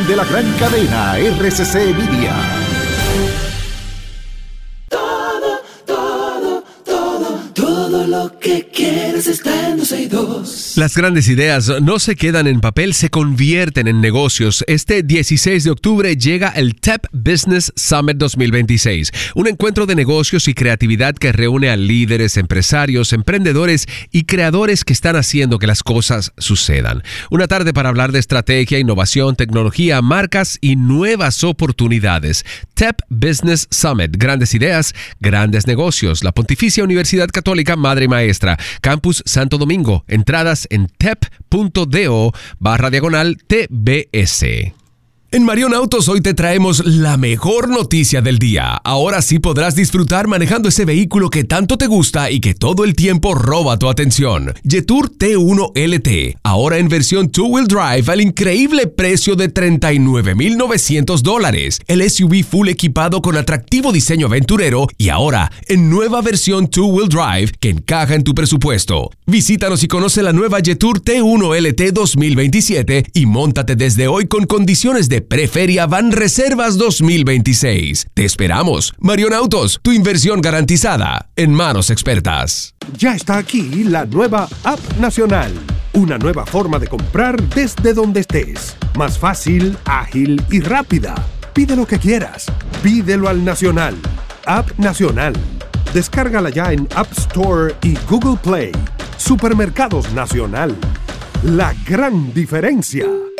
estación de la gran cadena RCC Media. Todo lo que quieres está en 262. Las grandes ideas no se quedan en papel, se convierten en negocios. Este 16 de octubre llega el TEP Business Summit 2026, un encuentro de negocios y creatividad que reúne a líderes, empresarios, emprendedores y creadores que están haciendo que las cosas sucedan. Una tarde para hablar de estrategia, innovación, tecnología, marcas y nuevas oportunidades. TEP Business Summit, grandes ideas, grandes negocios. La Pontificia Universidad Católica Madre y Maestra, Campus Santo Domingo. Entradas en tep.do/TBS. En Marion Autos hoy te traemos la mejor noticia del día. Ahora sí podrás disfrutar manejando ese vehículo que tanto te gusta y que todo el tiempo roba tu atención. Jetour T1 LT, ahora en versión two-wheel drive al increíble precio de $39,900. El SUV full equipado con atractivo diseño aventurero y ahora en nueva versión two-wheel drive que encaja en tu presupuesto. Visítanos y conoce la nueva Jetour T1 LT 2027 y móntate desde hoy con condiciones de Preferia Van Reservas 2026. Te esperamos. Marion Autos, tu inversión garantizada en manos expertas. Ya está aquí la nueva App Nacional. Una nueva forma de comprar desde donde estés. Más fácil, ágil y rápida. Pide lo que quieras. Pídelo al Nacional. App Nacional. Descárgala ya en App Store y Google Play. Supermercados Nacional. La gran diferencia.